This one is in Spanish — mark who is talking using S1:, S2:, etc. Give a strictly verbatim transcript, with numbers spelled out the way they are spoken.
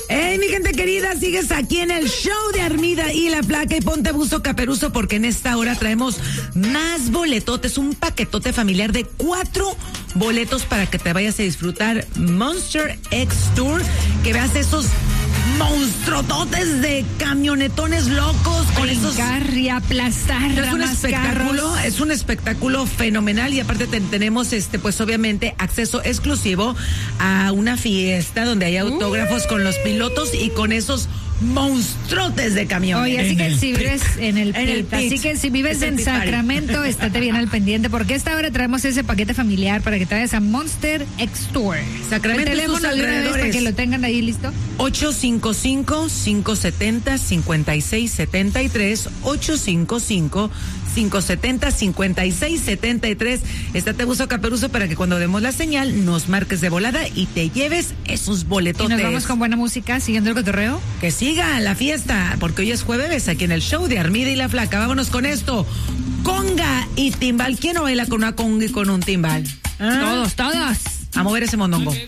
S1: Hey, mi gente querida, sigues aquí en el show de Armida y la Flaca y ponte buzo caperuzo porque en esta hora traemos más boletotes, un paquetote familiar de cuatro boletos para que te vayas a disfrutar Monster X Tour, que veas esos monstruototes de camionetones locos con esos
S2: y aplastar.
S1: es un espectáculo,
S2: carros.
S1: es un espectáculo fenomenal y aparte te, tenemos este pues obviamente acceso exclusivo a una fiesta donde hay autógrafos uh. con los pilotos y con esos monstruotes de camiones.
S2: Oye, así que si vives en el
S1: en el
S2: pit, así
S1: pit.
S2: que si vives en Sacramento, estate bien al pendiente, porque esta hora traemos ese paquete familiar para que te vayas a Monster X Tour.
S1: Sacramento,
S2: el teléfono de una vez para que lo tengan ahí listo.
S1: ocho cinco cinco, cinco siete cero, cinco seis siete tres, ocho cinco cinco, cinco siete cero, cinco seis siete tres. Estate buzo caperuzo para que cuando demos la señal nos marques de volada y te lleves esos boletotes.
S2: Y nos vamos con buena música, siguiendo el cotorreo.
S1: Que siga la fiesta, porque hoy es jueves aquí en el show de Armida y la Flaca. Vámonos con esto. Conga y timbal. ¿Quién no baila con una conga y con un timbal?
S2: ¿Ah? Todos, todos.
S1: A mover ese mondongo.